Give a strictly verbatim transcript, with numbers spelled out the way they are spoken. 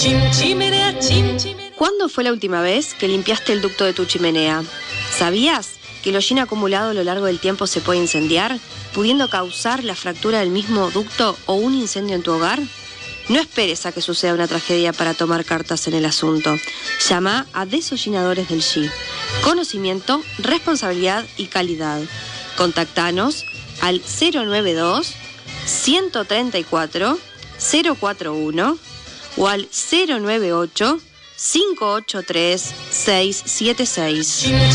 ¿Cuándo fue la última vez que limpiaste el ducto de tu chimenea? ¿Sabías que el hollín acumulado a lo largo del tiempo se puede incendiar, pudiendo causar la fractura del mismo ducto o un incendio en tu hogar? No esperes a que suceda una tragedia para tomar cartas en el asunto. Llama a Desollinadores del G. Conocimiento, responsabilidad y calidad. Contactanos al cero nueve dos, uno tres cuatro, cero cuatro uno o al cero nueve ocho, cinco ocho tres, seis siete seis.